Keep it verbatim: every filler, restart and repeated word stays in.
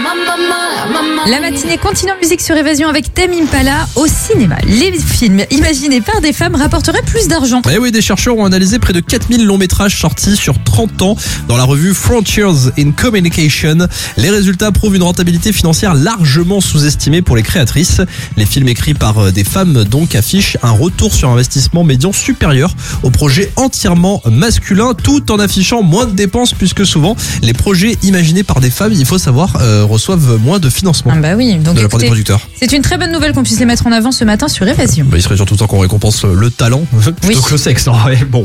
La matinée continue en musique sur Évasion avec Tame Impala au cinéma. Les films imaginés par des femmes rapporteraient plus d'argent. Eh oui, des chercheurs ont analysé près de quatre mille longs métrages sortis sur trente ans dans la revue Frontiers in Communication. Les résultats prouvent une rentabilité financière largement sous-estimée pour les créatrices. Les films écrits par des femmes donc affichent un retour sur investissement médian supérieur aux projets entièrement masculins, tout en affichant moins de dépenses puisque souvent les projets imaginés par des femmes, il faut savoir, euh, reçoivent moins de financement. Ah bah oui, donc de la part des producteurs. C'est une très bonne nouvelle qu'on puisse les mettre en avant ce matin sur Évasion. Bah, il serait surtout temps qu'on récompense le talent plutôt oui. que le sexe. Bon.